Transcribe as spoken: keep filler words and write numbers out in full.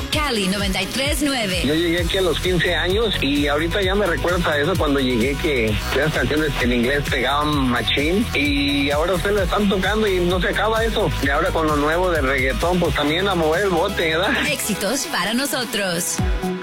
Cali noventa y tres nueve. Yo llegué aquí a los quince años y ahorita ya me recuerdas a eso cuando llegué, que esas canciones en inglés pegaban machín, y ahora ustedes la están tocando y no se acaba eso. Y ahora con lo nuevo de reggaetón, pues también a mover el bote, ¿verdad? Éxitos para nosotros.